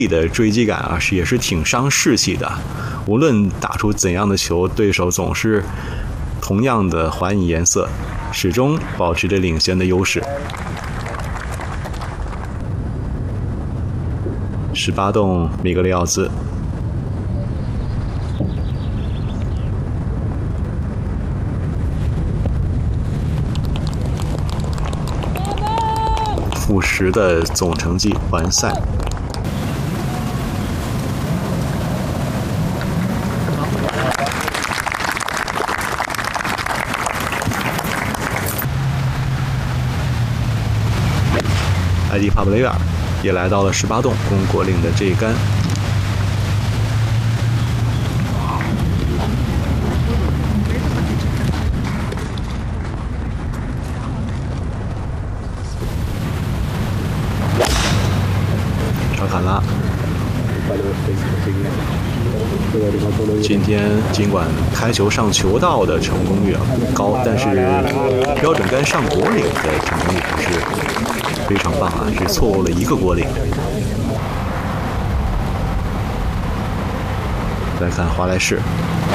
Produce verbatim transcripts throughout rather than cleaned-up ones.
的追击感啊，是也是挺伤士气的。无论打出怎样的球，对手总是同样的还以颜色，始终保持着领先的优势。十八洞米格里奥兹，负十的总成绩完赛。埃迪帕布雷尔也来到了十八洞，攻果岭的这一杆。查卡拉，今天尽管开球上球道的成功率高，但是标准杆上果岭的成功率还是非常棒啊，是错过了一个果岭。再看华莱士，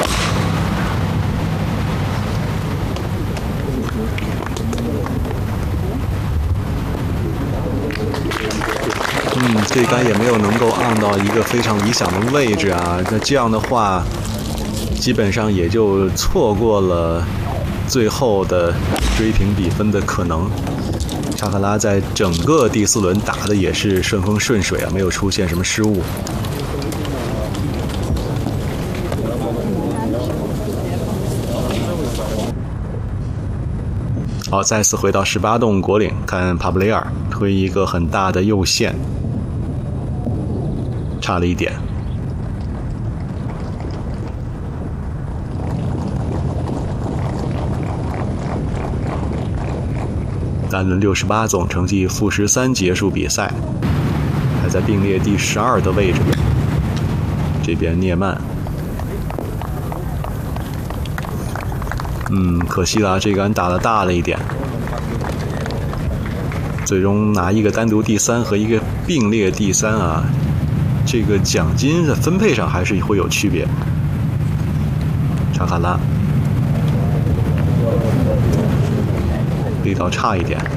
嗯，这杆也没有能够按到一个非常理想的位置啊，那这样的话，基本上也就错过了最后的追平比分的可能。查克拉在整个第四轮打的也是顺风顺水啊，没有出现什么失误。好，再次回到十八洞果岭，看帕布雷尔推一个很大的右线，差了一点。单轮六十八总成绩负十三结束比赛，还在并列第十二的位置。这边涅曼，嗯，可惜了，这杆打得大了一点，最终拿一个单独第三和一个并列第三啊，这个奖金的分配上还是会有区别。查卡拉。力道差一点，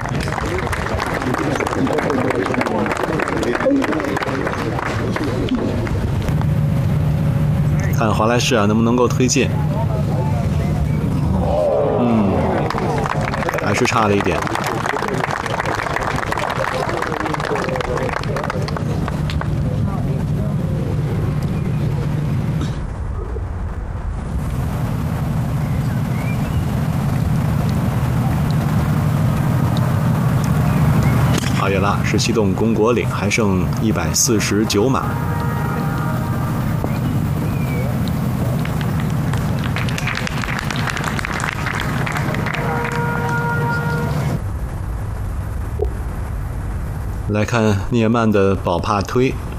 看华莱士啊能不能够推进，嗯，还是差了一点。阿约拉十七洞攻果岭，还剩一百四十九码。来看涅曼的宝帕推，